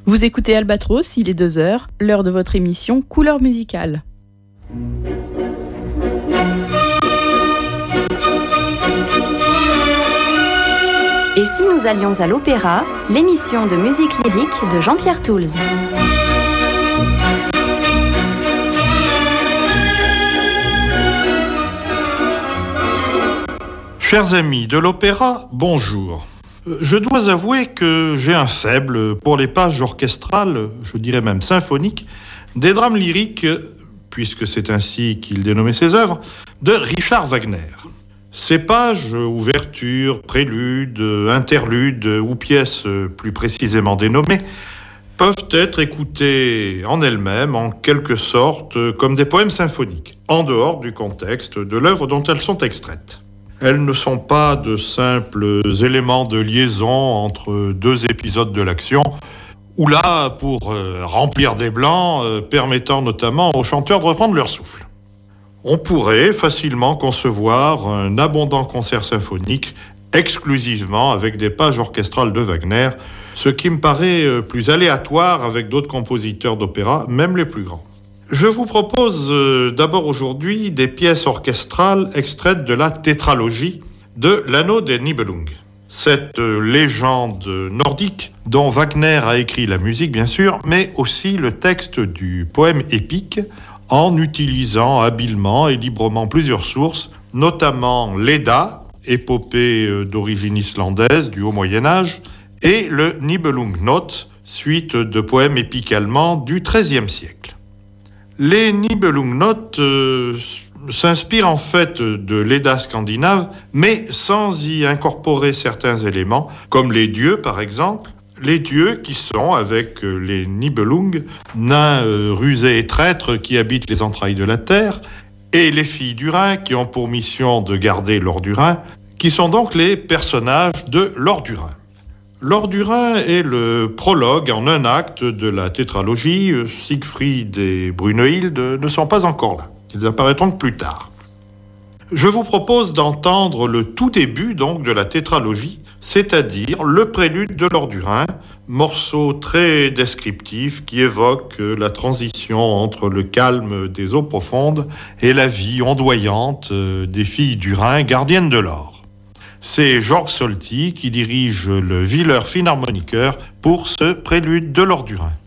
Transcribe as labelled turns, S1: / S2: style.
S1: Vous écoutez Albatros, il est 2h, l'heure de votre émission Couleurs musicales.
S2: Et si nous allions à l'opéra, l'émission de musique lyrique de Jean-Pierre Toulz.
S3: Chers amis de l'opéra, bonjour. Je dois avouer que j'ai un faible pour les pages orchestrales, je dirais même symphoniques, des drames lyriques, puisque c'est ainsi qu'il dénommait ses œuvres, de Richard Wagner. Ces pages, ouvertures, préludes, interludes ou pièces plus précisément dénommées, peuvent être écoutées en elles-mêmes, en quelque sorte, comme des poèmes symphoniques, en dehors du contexte de l'œuvre dont elles sont extraites. Elles ne sont pas de simples éléments de liaison entre deux épisodes de l'action, ou là pour remplir des blancs, permettant notamment aux chanteurs de reprendre leur souffle. On pourrait facilement concevoir un abondant concert symphonique exclusivement avec des pages orchestrales de Wagner, ce qui me paraît plus aléatoire avec d'autres compositeurs d'opéra, même les plus grands. Je vous propose d'abord aujourd'hui des pièces orchestrales extraites de la tétralogie de l'Anneau des Nibelung. Cette légende nordique dont Wagner a écrit la musique bien sûr, mais aussi le texte du poème épique, en utilisant habilement et librement plusieurs sources, notamment l'Edda, épopée d'origine islandaise du Haut Moyen-Âge, et le Nibelungnot, suite de poèmes épiques allemands du XIIIe siècle. Les Nibelungnot s'inspirent en fait de l'Edda scandinave, mais sans y incorporer certains éléments, comme les dieux par exemple, les dieux qui sont, avec les Nibelung, nains rusés et traîtres qui habitent les entrailles de la terre, et les filles du Rhin qui ont pour mission de garder l'or du Rhin, qui sont donc les personnages de l'or du Rhin. L'or du Rhin est le prologue en un acte de la tétralogie. Siegfried et Brunhild ne sont pas encore là. Ils apparaîtront plus tard. Je vous propose d'entendre le tout début donc de la tétralogie, c'est-à-dire le prélude de l'or du Rhin, morceau très descriptif qui évoque la transition entre le calme des eaux profondes et la vie ondoyante des filles du Rhin, gardiennes de l'or. C'est Georg Solti qui dirige le Wieler Philharmoniker pour ce prélude de l'or du Rhin.